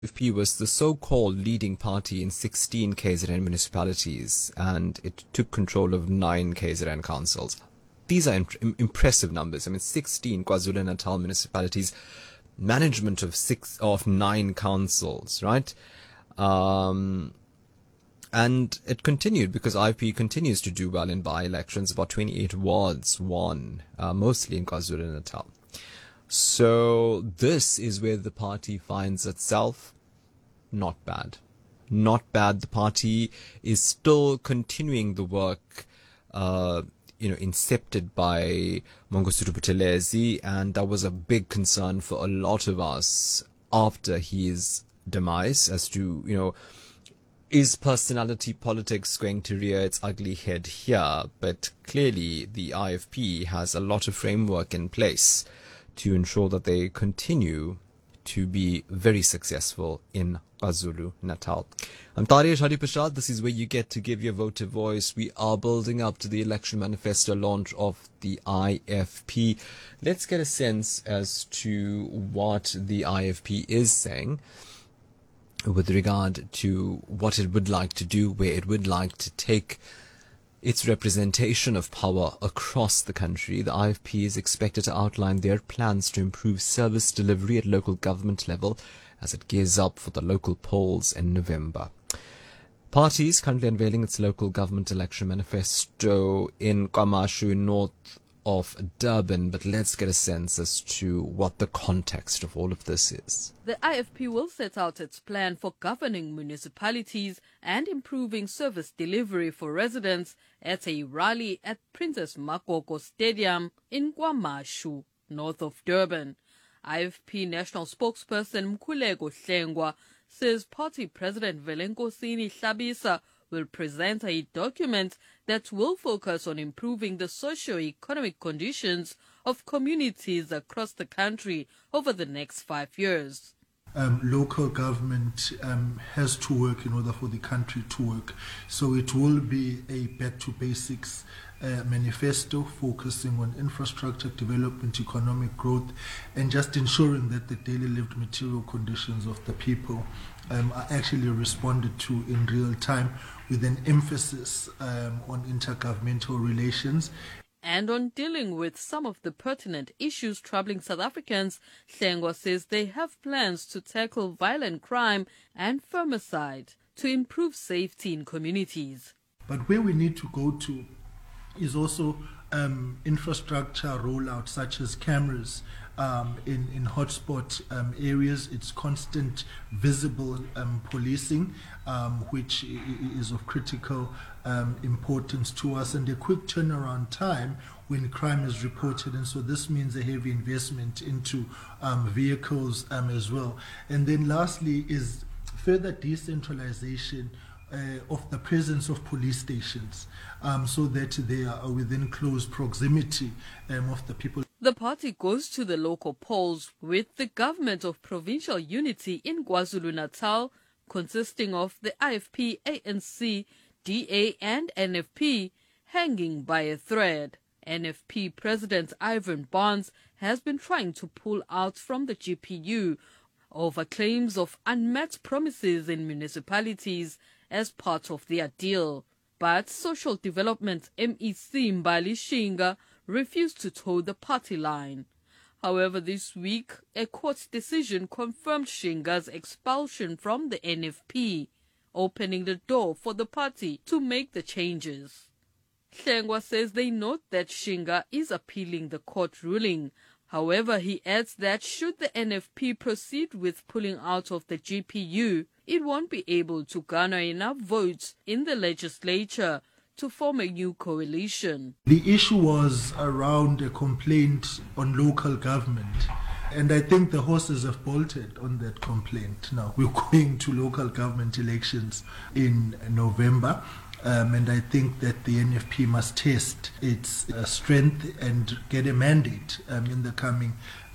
IFP was the so-called leading party in 16 KZN municipalities, and it took control of 9 KZN councils. These are impressive numbers. I mean, 16 KwaZulu-Natal municipalities, management of 9 councils, right? And it continued because IFP continues to do well in by-elections. About 28 wards won, mostly in KwaZulu-Natal. So this is where the party finds itself. Not bad. Not bad. The party is still continuing the work, incepted by Mangosuthu Buthelezi, and that was a big concern for a lot of us after his demise as to, is personality politics going to rear its ugly head here? But clearly the IFP has a lot of framework in place to ensure that they continue to be very successful in KwaZulu-Natal. I'm Tariq Hadi Prashad. This is where you get to give your vote a voice. We are building up to the election manifesto launch of the IFP. Let's get a sense as to what the IFP is saying with regard to what it would like to do, where it would like to take its representation of power across the country. The IFP is expected to outline their plans to improve service delivery at local government level as it gears up for the local polls in November. Party is currently unveiling its local government election manifesto in KwaMashu, north of Durban, but let's get a sense as to what the context of all of this is. The IFP will set out its plan for governing municipalities and improving service delivery for residents at a rally at Princess Makoko Stadium in KwaMashu, north of Durban. IFP national spokesperson Mkhuleko Hlengwa says party president Velenkosini Hlabisa will present a document that will focus on improving the socio-economic conditions of communities across the country over the next 5 years. Local government has to work in order for the country to work. So it will be a back to basics manifesto focusing on infrastructure development, economic growth, and just ensuring that the daily lived material conditions of the people are actually responded to in real time, with an emphasis on intergovernmental relations. And on dealing with some of the pertinent issues troubling South Africans, Hlengwa says they have plans to tackle violent crime and femicide to improve safety in communities. But where we need to go to is also infrastructure rollout, such as cameras in hotspot areas. It's constant visible policing, which is of critical importance to us, and a quick turnaround time when crime is reported. And so this means a heavy investment into vehicles as well. And then lastly is further decentralization of the presence of police stations, so that they are within close proximity of the people. The party goes to the local polls with the government of provincial unity in KwaZulu-Natal, consisting of the IFP, ANC, DA and NFP, hanging by a thread. NFP President Ivan Barnes has been trying to pull out from the GPU over claims of unmet promises in municipalities as part of their deal. But Social Development MEC Mbali Shinga refused to toe the party line. However, this week, a court decision confirmed Shinga's expulsion from the NFP, opening the door for the party to make the changes. Hlengwa says they note that Shinga is appealing the court ruling. However, he adds that should the NFP proceed with pulling out of the GPU, it won't be able to garner enough votes in the legislature to form a new coalition. The issue was around a complaint on local government, and I think the horses have bolted on that complaint. Now, we're going to local government elections in November. And I think that the NFP must test its strength and get a mandate in the coming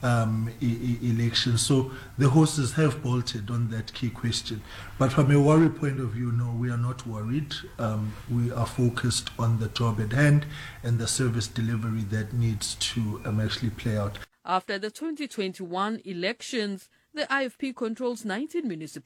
election. So the horses have bolted on that key question. But from a worry point of view, no, we are not worried. We are focused on the job at hand and the service delivery that needs to actually play out. After the 2021 elections, The IFP controls 19 municipalities